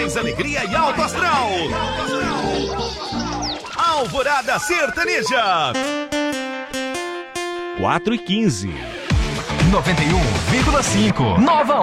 mais alegria e alto astral. Alvorada Sertaneja. 4h15. 91,5. Nova